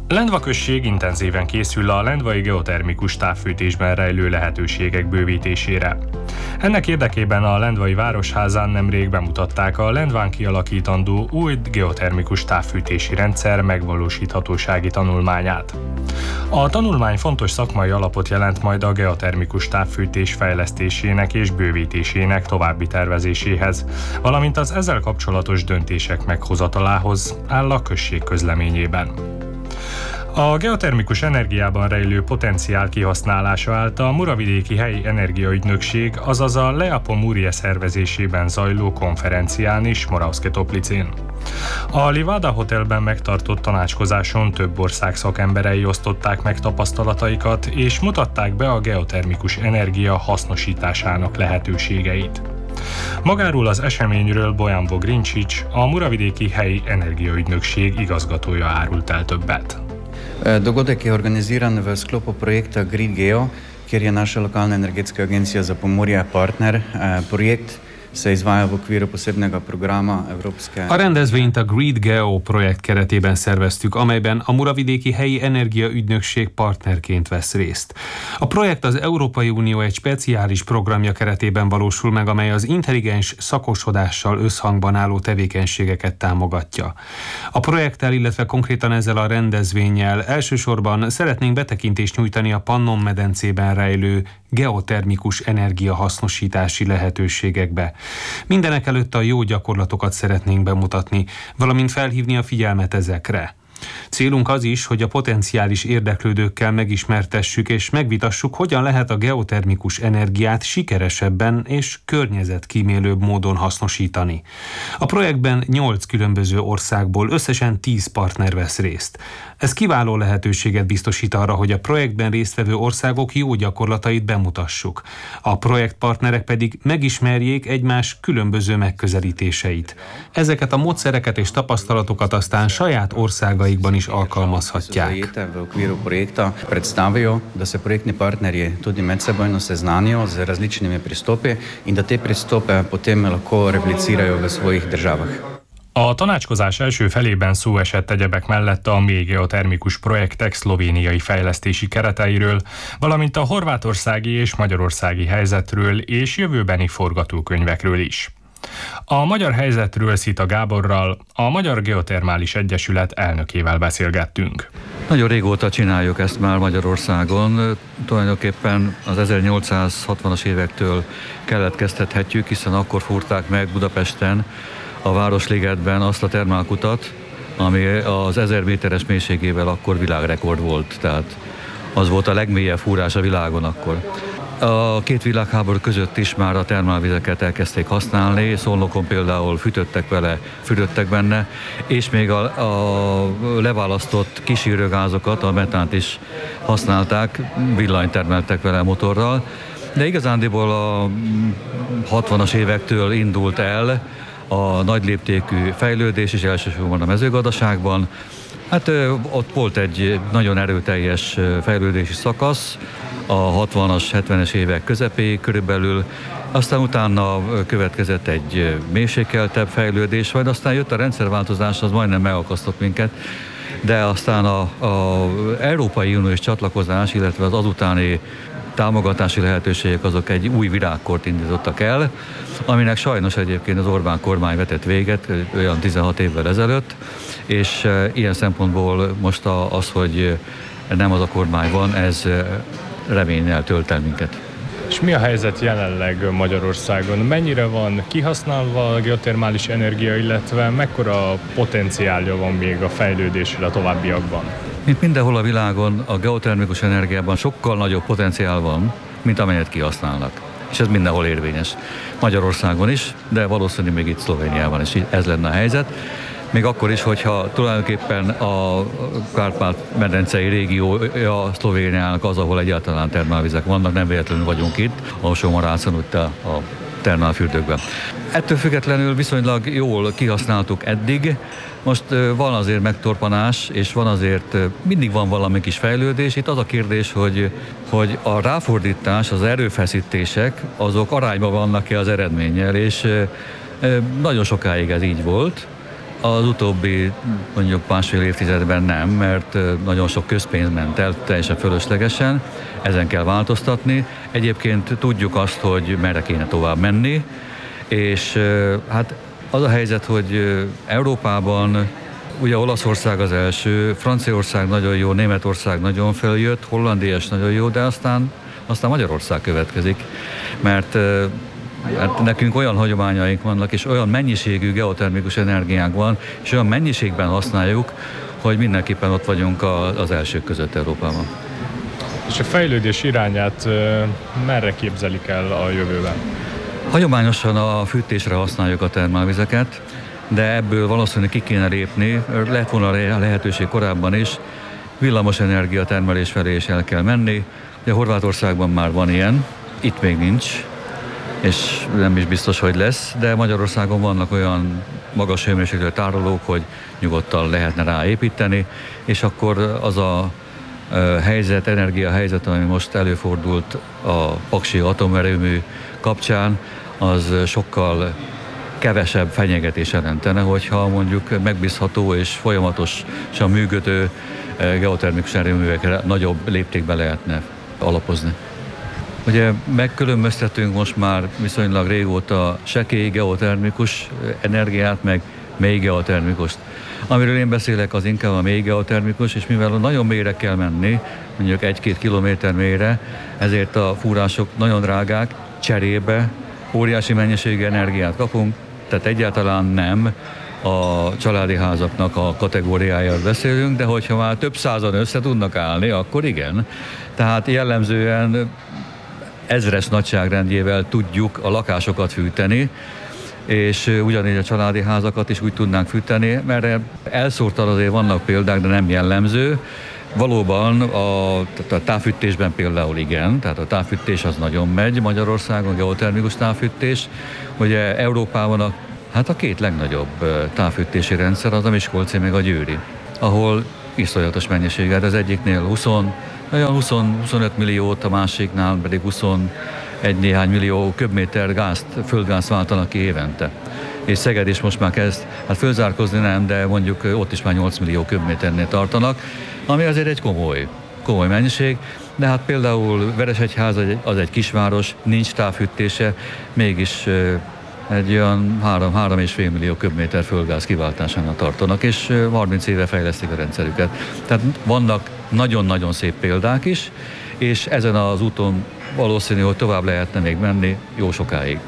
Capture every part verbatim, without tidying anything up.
Lendva község intenzíven készül a lendvai geotermikus távfűtésben rejlő lehetőségek bővítésére. Ennek érdekében a Lendvai Városházán nemrég bemutatták a Lendván kialakítandó új geotermikus távfűtési rendszer megvalósíthatósági tanulmányát. A tanulmány fontos szakmai alapot jelent majd a geotermikus távfűtés fejlesztésének és bővítésének további tervezéséhez, valamint az ezzel kapcsolatos döntések meghozatalához, áll a község közleményében. A geotermikus energiában rejlő potenciál kihasználása által a Muravidéki Helyi Energiaügynökség, azaz a Leapo Murie szervezésében zajló konferencián is Moravske Toplicén. A Livada Hotelben megtartott tanácskozáson több ország szakemberei osztották meg tapasztalataikat és mutatták be a geotermikus energia hasznosításának lehetőségeit. Magáról az eseményről Bojan Vogrincsics, a Muravidéki Helyi Energiaügynökség igazgatója árult el többet. Dogodek je organiziran v sklopu projekta GridGeo, kjer je naša lokalna energetska agencija za Pomurje partner. Projekt se izvaja v okviru posebnega programa Evropske... A rendezvényt a GridGeo projekt keretében szerveztük, amelyben a Muravidéki Helyi Energiaügynökség partnerként vesz részt. A projekt az Európai Unió egy speciális programja keretében valósul meg, amely az intelligens szakosodással összhangban álló tevékenységeket támogatja. A projekttel, illetve konkrétan ezzel a rendezvénnyel elsősorban szeretnénk betekintést nyújtani a Pannon-medencében rejlő geotermikus energiahasznosítási lehetőségekbe. Mindenekelőtt a jó gyakorlatokat szeretnénk bemutatni, valamint felhívni a figyelmet ezekre. Célunk az is, hogy a potenciális érdeklődőkkel megismertessük és megvitassuk, hogyan lehet a geotermikus energiát sikeresebben és környezetkímélőbb módon hasznosítani. A projektben nyolc különböző országból összesen tíz partner vesz részt. Ez kiváló lehetőséget biztosít arra, hogy a projektben résztvevő országok jó gyakorlatait bemutassuk. A projektpartnerek pedig megismerjék egymás különböző megközelítéseit. Ezeket a módszereket és tapasztalatokat aztán saját országaikban is alkalmazhatják. V okviru projekta predstavijo, da se projektni partnerji tudi medsebojno seznanijo z različnimi pristopi in da te pristope potem lahko replicirajo v svojih državah. A tanácskozás első felében szó esett egyebek mellett a mély geotermikus projektek szlovéniai fejlesztési kereteiről, valamint a horvátországi és magyarországi helyzetről és jövőbeni forgatókönyvekről is. A magyar helyzetről Szita Gáborral, a Magyar Geotermális Egyesület elnökével beszélgettünk. Nagyon régóta csináljuk ezt már Magyarországon, tulajdonképpen az ezernyolcszázhatvanas évektől keletkeztethetjük, hiszen akkor fúrták meg Budapesten, a Városligetben azt a termálkutat, ami az ezer méteres mélységével akkor világrekord volt, tehát az volt a legmélyebb fúrás a világon akkor. A két világháború között is már a termálvizeket elkezdték használni, Szolnokon például fűtöttek vele, fürödtek benne, és még a, a leválasztott kisírőgázokat, a metánt is használták, villanyt termeltek vele motorral, de igazándiból a hatvanas évektől indult el a nagy léptékű fejlődés, és elsősorban a mezőgazdaságban. Hát ott volt egy nagyon erőteljes fejlődési szakasz, a hatvanas, hetvenes évek közepéig körülbelül, aztán utána következett egy mélységkeltebb fejlődés, majd aztán jött a rendszerváltozás, az majdnem megakasztott minket, de aztán az Európai Uniós csatlakozás, illetve az azutáni támogatási lehetőségek azok egy új virágkort indítottak el, aminek sajnos egyébként az Orbán kormány vetett véget olyan tizenhat évvel ezelőtt, és ilyen szempontból most az, hogy nem az a kormány van, ez reménnyel tölt el minket. És mi a helyzet jelenleg Magyarországon? Mennyire van kihasználva a geotermális energia, illetve mekkora potenciálja van még a fejlődésre a továbbiakban? Mint mindenhol a világon, a geotermikus energiában sokkal nagyobb potenciál van, mint amelyet kihasználnak. És ez mindenhol érvényes. Magyarországon is, de valószínűleg még itt Szlovéniában is ez lenne a helyzet. Még akkor is, hogyha tulajdonképpen a Kárpát-medencei régiója Szlovéniának az, ahol egyáltalán termálvizek vannak, nem véletlenül vagyunk itt, Alsó-Marácon, ott a termálfürdőkben. Ettől függetlenül viszonylag jól kihasználtuk eddig. Most van azért megtorpanás, és van azért, mindig van valami kis fejlődés. Itt az a kérdés, hogy, hogy a ráfordítás, az erőfeszítések, azok arányban vannak-e az eredménnyel, és nagyon sokáig ez így volt. Az utóbbi mondjuk másfél évtizedben nem, mert nagyon sok közpénz ment el, teljesen fölöslegesen, ezen kell változtatni. Egyébként tudjuk azt, hogy merre kéne tovább menni, és hát az a helyzet, hogy Európában ugye Olaszország az első, Franciaország nagyon jó, Németország nagyon feljött, Hollandia is nagyon jó, de aztán, aztán Magyarország következik, mert Hát nekünk olyan hagyományaink vannak, és olyan mennyiségű geotermikus energiánk van, és olyan mennyiségben használjuk, hogy mindenképpen ott vagyunk az elsők között Európában. És a fejlődés irányát merre képzelik el a jövőben? Hagyományosan a fűtésre használjuk a termálvizeket, de ebből valószínűleg ki kéne lépni, lett volna lehetőség korábban is, villamos energia termelés felé is el kell menni. Ugye Horvátországban már van ilyen, itt még nincs, és nem is biztos, hogy lesz, de Magyarországon vannak olyan magas hőmérsékletű tárolók, hogy nyugodtan lehetne ráépíteni, és akkor az a helyzet, energiahelyzet, ami most előfordult a paksi atomerőmű kapcsán, az sokkal kevesebb fenyegetés jelentene, hogyha mondjuk megbízható és folyamatosan működő geotermikus erőművekre nagyobb léptékben lehetne alapozni. Ugye megkülönböztetünk most már viszonylag régóta sekély geotermikus energiát, meg mély geotermikust. Amiről én beszélek, az inkább a mély geotermikus, és mivel nagyon mélyre kell menni, mondjuk egy-két kilométer mélyre, ezért a fúrások nagyon drágák, cserébe óriási mennyiségű energiát kapunk, tehát egyáltalán nem a családi házaknak a kategóriájáról beszélünk, de hogyha már több százan össze tudnak állni, akkor igen. Tehát jellemzően ezres nagyságrendjével tudjuk a lakásokat fűteni, és ugyanígy a családi házakat is úgy tudnánk fűteni, mert elszórtan azért vannak példák, de nem jellemző. Valóban a, a távfűtésben például igen, tehát a távfűtés az nagyon megy Magyarországon, geotermikus távfűtés. Ugye Európában a, hát a két legnagyobb távfűtési rendszer az a miskolci meg a győri, ahol iszonyatos mennyiséget, az egyiknél húsz, olyan húsz-huszonöt milliót, a másiknál pedig huszonegy néhány millió köbméter gázt, földgázt váltanak ki évente. És Szeged is most már kezd, hát fölzárkozni nem, de mondjuk ott is már nyolc millió köbméternél tartanak, ami azért egy komoly, komoly mennyiség, de hát például Veresegyház az egy kisváros, nincs távfűtése, mégis egy olyan három és fél millió köbméter földgáz kiváltásánál tartanak, és harminc éve fejlesztik a rendszerüket. Tehát vannak nagyon-nagyon szép példák is, és ezen az úton valószínű, hogy tovább lehetne még menni jó sokáig.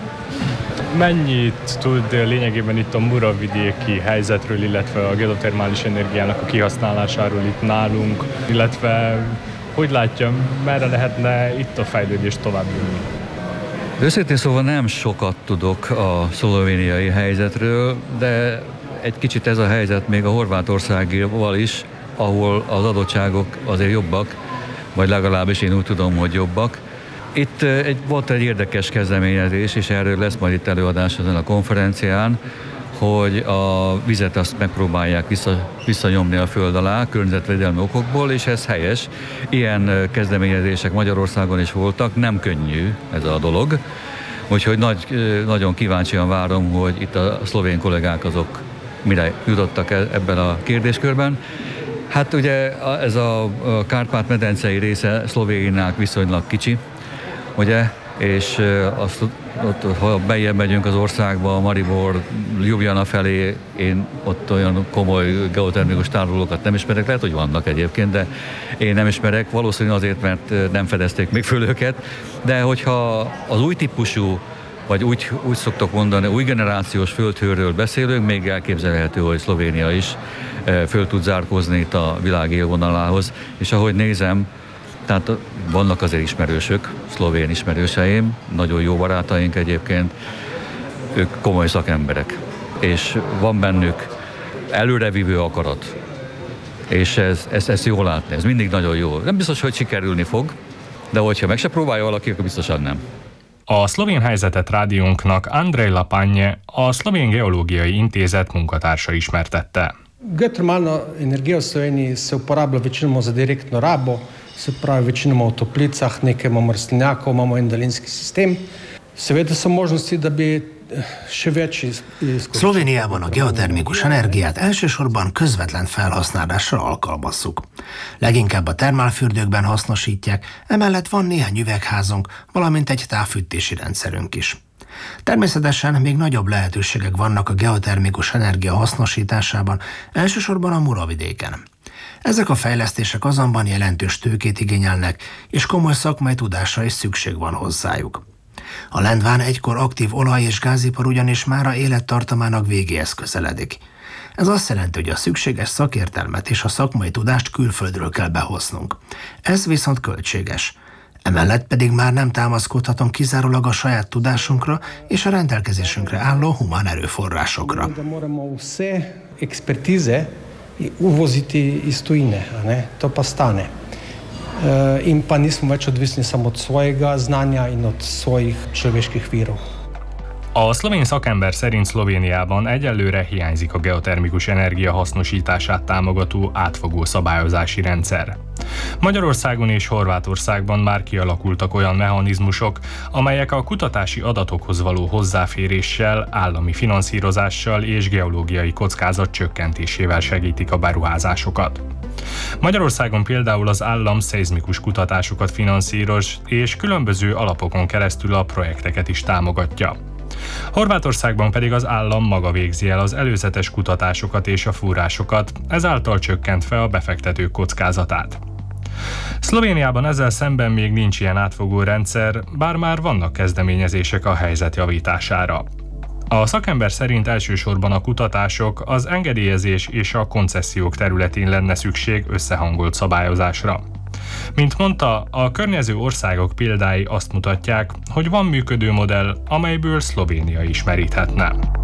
Mennyit tud lényegében itt a muravidéki helyzetről, illetve a geotermális energiának a kihasználásáról itt nálunk, illetve hogy látja, merre lehetne itt a fejlődést tovább vinni? Őszintén szóval nem sokat tudok a szlovéniai helyzetről, de egy kicsit ez a helyzet még a horvátországival is, ahol az adottságok azért jobbak, vagy legalábbis én úgy tudom, hogy jobbak. Itt egy, volt egy érdekes kezdeményezés, és erről lesz majd itt előadás ezen a konferencián, hogy a vizet azt megpróbálják vissza, visszanyomni a föld alá környezetvédelmi okokból, és ez helyes. Ilyen kezdeményezések Magyarországon is voltak, nem könnyű ez a dolog, úgyhogy nagy, nagyon kíváncsian várom, hogy itt a szlovén kollégák azok mire jutottak ebben a kérdéskörben. Hát ugye ez a Kárpát-medencei része Szlovéniának viszonylag kicsi, ugye, és azt, ott, ha bejjebb megyünk az országba, Maribor, Ljubljana felé, én ott olyan komoly geotermikus tárolókat nem ismerek, lehet, hogy vannak egyébként, de én nem ismerek, valószínűleg azért, mert nem fedezték még föl őket, de hogyha az új típusú, vagy úgy, úgy szoktak mondani, új generációs földhőről beszélünk, még elképzelhető, hogy Szlovénia is föl tud zárkózni itt a világ élvonalához, és ahogy nézem, tehát vannak azért ismerősök, szlovén ismerőseim, nagyon jó barátaink egyébként, ők komoly szakemberek, és van bennük előrevívő akarat, és ez, ez, ez jó látni, ez mindig nagyon jó. Nem biztos, hogy sikerülni fog, de hogyha meg se próbálja valaki, akkor biztosan nem. A szlovén helyzetet rádiónknak Andrej Lapanje, a Szlovén Geológiai Intézet munkatársa ismertette. Geotermalna energija v Sloveniji se uporablja večinoma za direktno rabo, se pravi večinoma v toplicah, nekaj imamo rastlinjakov, imamo en daljinski sistem. Seveda so možnosti, da bi Szlovéniában a geotermikus energiát elsősorban közvetlen felhasználásra alkalmazzuk. Leginkább a termálfürdőkben hasznosítják, emellett van néhány üvegházunk, valamint egy távfűtési rendszerünk is. Természetesen még nagyobb lehetőségek vannak a geotermikus energia hasznosításában, elsősorban a Muravidéken. Ezek a fejlesztések azonban jelentős tőkét igényelnek, és komoly szakmai tudásra is szükség van hozzájuk. A Lendván egykor aktív olaj- és gázipar ugyanis mára élettartamának végéhez közeledik. Ez azt jelenti, hogy a szükséges szakértelmet és a szakmai tudást külföldről kell behoznunk. Ez viszont költséges. Emellett pedig már nem támaszkodhatunk kizárólag a saját tudásunkra és a rendelkezésünkre álló humán erőforrásokra. Uvoziti iz tujine, a ne? To pa stane. E, in pa nismo več odvisni samo od svojega znanja in od svojih človeških virov. A szlovén szakember szerint Szlovéniában egyelőre hiányzik a geotermikus energia hasznosítását támogató átfogó szabályozási rendszer. Magyarországon és Horvátországban már kialakultak olyan mechanizmusok, amelyek a kutatási adatokhoz való hozzáféréssel, állami finanszírozással és geológiai kockázat csökkentésével segítik a beruházásokat. Magyarországon például az állam szeizmikus kutatásokat finanszíroz, és különböző alapokon keresztül a projekteket is támogatja. Horvátországban pedig az állam maga végzi el az előzetes kutatásokat és a fúrásokat, ezáltal csökkentve a befektetők kockázatát. Szlovéniában ezzel szemben még nincs ilyen átfogó rendszer, bár már vannak kezdeményezések a helyzet javítására. A szakember szerint elsősorban a kutatások, az engedélyezés és a koncesziók területén lenne szükség összehangolt szabályozásra. Mint mondta, a környező országok példái azt mutatják, hogy van működő modell, amelyből Szlovénia is meríthetne.